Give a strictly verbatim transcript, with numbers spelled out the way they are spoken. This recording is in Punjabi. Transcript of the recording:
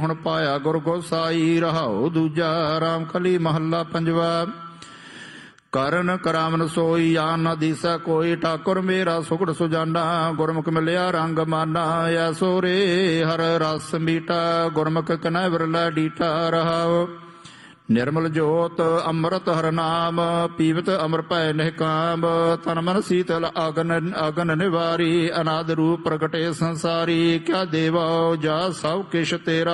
ਹੁਣ ਪਾਇਆ ਗੁਰ ਗੋਸਾਈ ਰਹਾਉ ਦੂਜਾ। ਰਾਮ ਕਲੀ ਮਹੱਲਾ ਪੰਜਵਾ। ਕਰਨ ਕਰਾਵਨ ਸੋਈ ਆਨ ਨਾ ਦੀਸਾ ਕੋਈ। ਠਾਕੁਰ ਮੇਰਾ ਸੁਖੜ ਸੁਜਾਨਾ ਗੁਰਮੁਖ ਮਿਲਿਆ ਰੰਗ ਮਾਨਾ। ਐਸੋ ਰੇ ਹਰ ਰਸ ਮੀਟਾ ਗੁਰਮੁਖ ਕਨੈ ਵਿਰਲਾ ਡੀਟਾ। ਰਹਾਉ ਨਿਰਮਲ ਜੋਤ ਅੰਮ੍ਰਿਤ ਹਰ ਨਾਮ ਪੀਵਤ ਅਮਰ ਭੈ ਨਿਹਕਾਮ। ਤਨ ਮਨ ਸੀਤਲ ਅਗਨ ਅਗਨ ਨਿਵਾਰੀ ਅਨਾਦ ਰੂਪ ਪ੍ਰਗਟੇ ਸੰਸਾਰੀ। ਕਿਆ ਦੇਵਾ ਜਾ ਸਭ ਕਿਛ ਤੇਰਾ